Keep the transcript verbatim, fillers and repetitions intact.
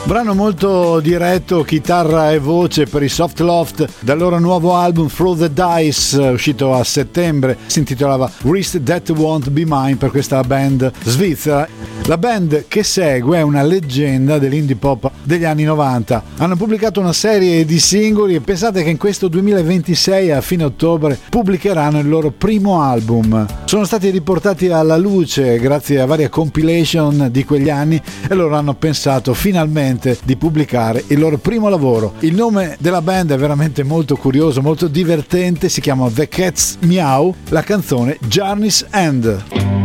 Brano molto diretto, chitarra e voce per i Soft Loft dal loro nuovo album Throw the Dice, uscito a settembre. Si intitolava Wrist That Won't Be Mine, per questa band svizzera. La band che segue è una leggenda dell'indie pop degli anni novanta. Hanno pubblicato una serie di singoli e pensate che in questo duemilaventisei, a fine ottobre, pubblicheranno il loro primo album. Sono stati riportati alla luce grazie a varie compilation di quegli anni e loro hanno pensato finalmente di pubblicare il loro primo lavoro. Il nome della band è veramente molto curioso, molto divertente, si chiama The Cat's Meow, la canzone Journey's End.